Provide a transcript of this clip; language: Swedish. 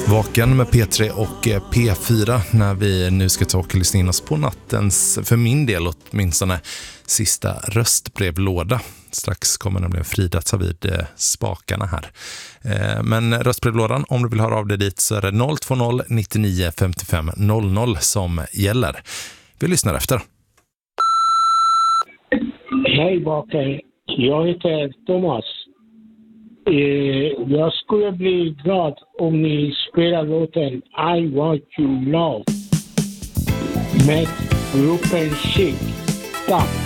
Vaken med P3 och P4 när vi nu ska ta och lyssna in oss på nattens, för min del åtminstone, sista röstbrevlåda. Strax kommer nämligen Frida ta vid spakarna här. Men röstbrevlådan, om du vill höra av dig dit, så är det 020 99 55 00 som gäller. Vi lyssnar efter. Hej Baken, jag heter Thomas. Jag skulle bli glad om ni spelar låten I Want You Love med gruppen Chic. Tack!